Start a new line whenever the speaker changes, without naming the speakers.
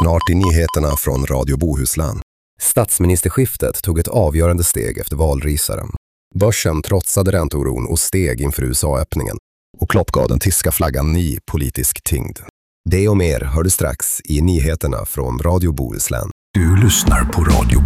Snart i nyheterna från Radio Bohuslän. Statsministerskiftet tog ett avgörande steg efter valrysaren. Börsen trotsade ränteoron och steg inför USA-öppningen. Och Klopp gav den tyska flaggan ny politisk tyngd. Det och mer hör du strax i nyheterna från Radio Bohuslän.
Du lyssnar på Radio